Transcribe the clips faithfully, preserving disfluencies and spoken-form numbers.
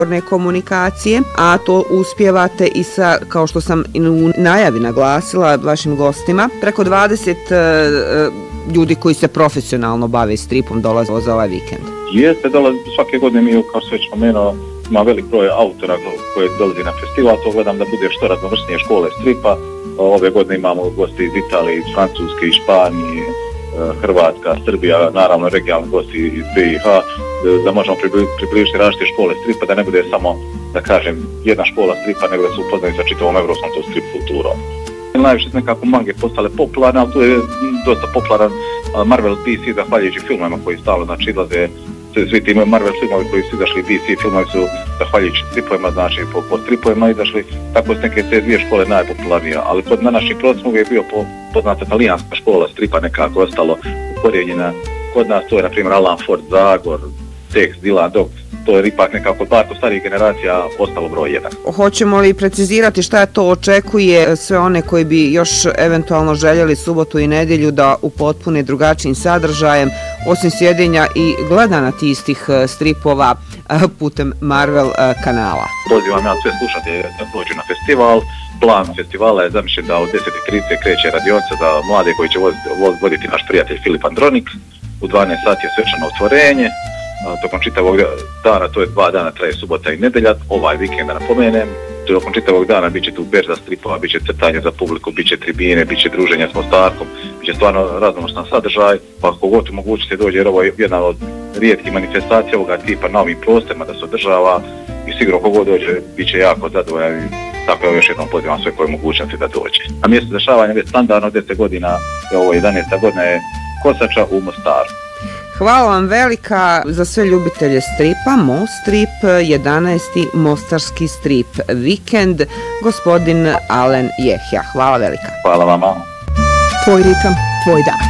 komunikacije, a to uspijevate i sa, kao što sam u najavi naglasila vašim gostima, preko dvadeset uh, ljudi koji se profesionalno bave stripom dolaze za ovaj vikend. Jeste, dolazi svake godine mi, kao sve spomenuo, ima velik broj autora koji dolazi na festival, to gledam da bude što raznovrsnije škole stripa. Ove godine imamo gosti iz Italije, iz Francuske, iz Španije, Hrvatska, Srbija, naravno regionalni gosti iz B i H, da možemo približiti različite škole stripa, da ne bude samo, da kažem, jedna škola stripa, nego da se upoznaju sa čitavom evropskom to strip kulturom. Najviše nekako mange postale popularne, ali tu je dosta popularan Marvel D C, zahvaljujući filmima koji stalno, znači, izlaze, svi ti Marvel filmovi koji su izašli, D C filmovi su zahvaljujući stripovima, znači po, po stripovima izašli, tako su neke te dvije škole najpopularnija, ali kod na naših prosmog je bio po, poznata italijanska škola stripa nekako ostalo ukorijenjena. Kod nas to je, na primjer, Alan Ford, Zagor, Tex, Dylan Dog, to je ipak nekako bar kod starijih generacija ostalo broj jedan. Hoćemo li precizirati šta to očekuje sve one koji bi još eventualno željeli subotu i nedjelju da upotpune drugačijim sadržajem, osim sjedenja i gledanja tih istih stripova putem Marvel kanala? Pozivam ja sve slušatelje da dođu na festival. Plan festivala je zamišljen da od deset i trideset kreće radionica za mlade koji će voditi naš prijatelj Filip Andronik. U dvanaest sati je svečano otvorenje. Tokom čitavog dana, to je dva dana, traje subota i nedelja, ovaj vikend da napomenem, tokom čitavog dana bit će tu berza stripova, bit će crtanje za publiku, bit će tribine, bit će druženja s Mostarkom, bit će stvarno raznovrstan sadržaj, pa ako god mogućite dođe, jer ovo je jedna od rijetkih manifestacija ovoga tipa na ovim prostorima da se održava i sigurno ako god dođe, bit će jako zadovoljan i tako je još jednom pozivam sve koje mogućnosti da dođe. A mjesto dešavanja je standardno deset godina, je ovo jedanaesta godina je Kosača u Mostaru. Hvala vam velika za sve ljubitelje stripa. Mostrip, jedanaesti Mostarski strip vikend, gospodin Alen Jehja. Hvala velika. Hvala vama. Tvoj ritam, tvoj dan.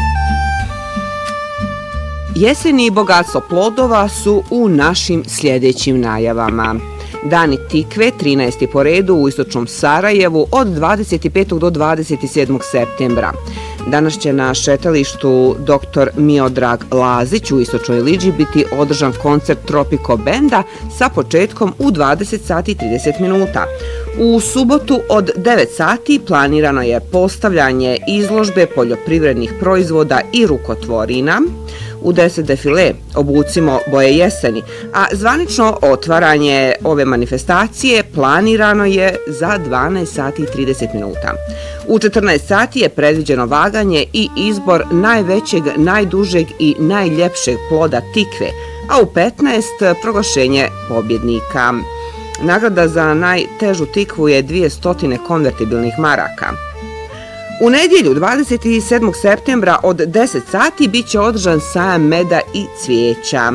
Jeseni i bogatstvo plodova su u našim sljedećim najavama. Dani tikve, trinaesti po redu u istočnom Sarajevu od dvadeset petog do dvadeset sedmog septembra. Danas će na šetalištu doktor Miodrag Lazić u Istočnoj Liđi biti održan koncert Tropico Benda sa početkom u dvadeset sati i trideset minuta. U subotu od devet sati planirano je postavljanje izložbe poljoprivrednih proizvoda i rukotvorina. U deset defile Obucimo boje jeseni, a zvanično otvaranje ove manifestacije planirano je za dvanaest sati i trideset minuta. U četrnaest sati je predviđeno vaganje i izbor najvećeg, najdužeg i najljepšeg ploda tikve, a u petnaest proglašenje pobjednika. Nagrada za najtežu tikvu je dvjesto konvertibilnih maraka. U nedjelju dvadeset sedmog septembra od deset sati bit će održan sajam meda i cvijeća.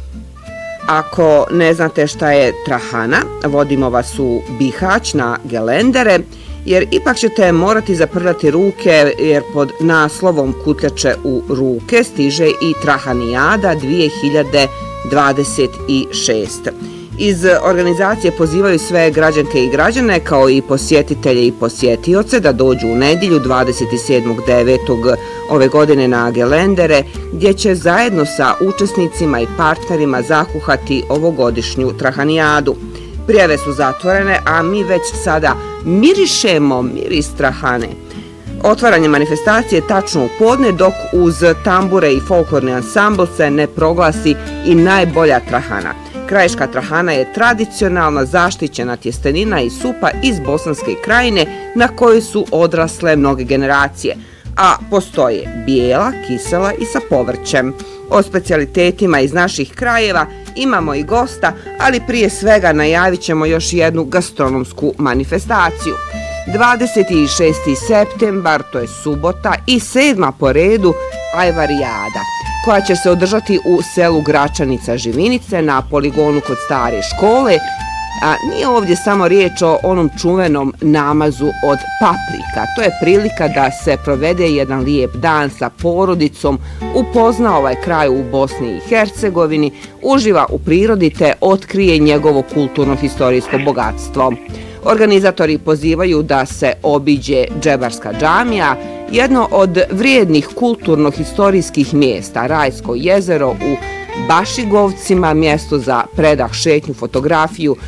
Ako ne znate šta je trahana, vodimo vas u Bihać na gelendere, jer ipak ćete morati zaprljati ruke, jer pod naslovom Kutljače u ruke stiže i Trahanijada dvije hiljade dvadeset šeste. Iz organizacije pozivaju sve građanke i građane, kao i posjetitelje i posjetioce, da dođu u nedjelju dvadeset sedmog devetog ove godine na gelendere, gdje će zajedno sa učesnicima i partnerima zakuhati ovogodišnju Trahanijadu. Prijave su zatvorene, a mi već sada mirišemo miris trahane. Otvaranje manifestacije tačno u podne, dok uz tambure i folklorni ansambl se ne proglasi i najbolja trahana. Krajiška trahana je tradicionalna zaštićena tjestenina i supa iz Bosanske krajine na kojoj su odrasle mnoge generacije, a postoje bijela, kisela i sa povrćem. O specijalitetima iz naših krajeva imamo i gosta, ali prije svega najavit ćemo još jednu gastronomsku manifestaciju. dvadeset šesti septembar, to je subota, i sedma po redu Ajvarijada, koja će se održati u selu Gračanica Živinice na poligonu kod stare škole. A nije ovdje samo riječ o onom čuvenom namazu od paprika. To je prilika da se provede jedan lijep dan sa porodicom, upozna ovaj kraj u Bosni i Hercegovini, uživa u prirodi te otkrije njegovo kulturno-historijsko bogatstvo. Organizatori pozivaju da se obiđe Džebarska džamija, jedno od vrijednih kulturno-historijskih mjesta, Rajsko jezero u Bašigovcima, mjesto za predah, šetnju, fotografiju